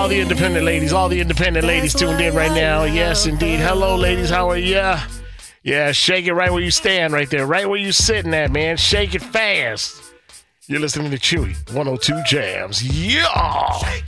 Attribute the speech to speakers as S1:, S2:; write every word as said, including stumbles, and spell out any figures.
S1: all the independent ladies, all the independent ladies tuned in right now. Yes, indeed. Hello, ladies. How are ya? Yeah, shake it right where you stand right there. Right where you sitting at, man. Shake it fast. You're listening to Chewy one oh two Jams. Yeah!